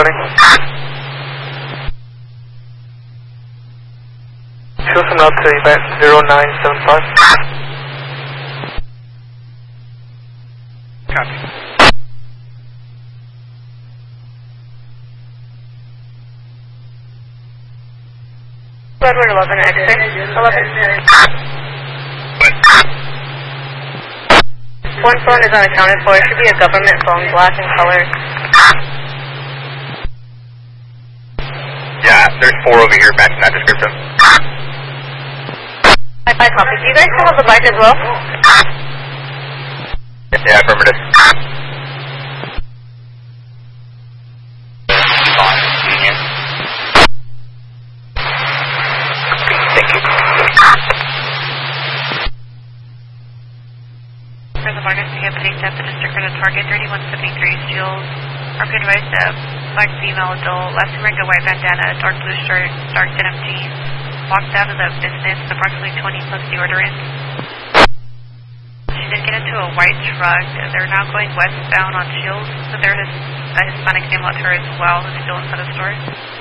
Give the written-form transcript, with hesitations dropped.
running. Show some out to event 0975. Copy. Edward 11, X-ray. 11. One phone is unaccounted for. It should be a government phone, black in color. Yeah, there's 4 over here matching that description. I copy. Do you guys still have the bike as well? Yeah, affirmative. For the emergency update at the district for the target 3173 Shields. Our good advice black female adult, left ring a white bandana, dark blue shirt, dark denim jeans. Walked out of the business approximately 20 plus deodorant. She did get into a white truck. They're now going westbound on Shields. So there's a Hispanic named out her as well who's still inside the store.